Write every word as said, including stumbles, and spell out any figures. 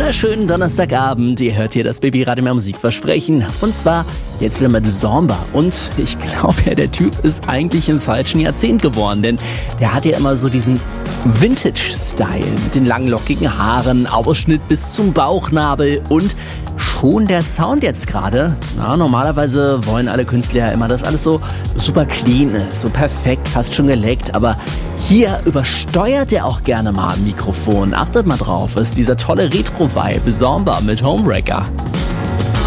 wunderschönen Donnerstagabend. Ihr hört hier das Baby-Radio mehr Musikversprechen. Und zwar jetzt wieder mit Zomba. Und ich glaube ja, der Typ ist eigentlich im falschen Jahrzehnt geboren. Denn der hat ja immer so diesen Vintage-Style mit den langen, lockigen Haaren, Ausschnitt bis zum Bauchnabel und schon der Sound jetzt gerade. Na, normalerweise wollen alle Künstler ja immer, dass alles so super clean ist, so perfekt, fast schon geleckt. Aber hier übersteuert er auch gerne mal am Mikrofon. Achtet mal drauf, ist dieser tolle Retro-Vibe, Zomba mit Homewrecker.